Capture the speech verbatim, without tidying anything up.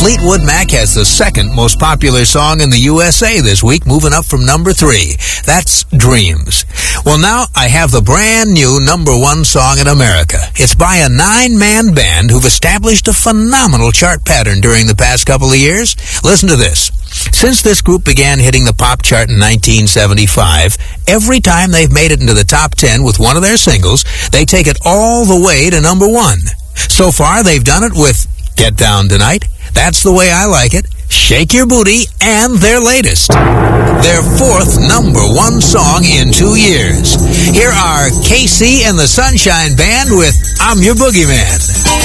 Fleetwood Mac has the second most popular song in the U S A this week, moving up from number three. That's Dreams. Well, now I have the brand new number one song in America. It's by a nine-man band who've established a phenomenal chart pattern during the past couple of years. Listen to this. Since this group began hitting the pop chart in nineteen seventy-five, every time they've made it into the top ten with one of their singles, they take it all the way to number one. So far, they've done it with Get Down Tonight, That's the Way I Like It, Shake Your Booty, and their latest, their fourth number one song in two years. Here are K C and the Sunshine Band with I'm Your Boogeyman.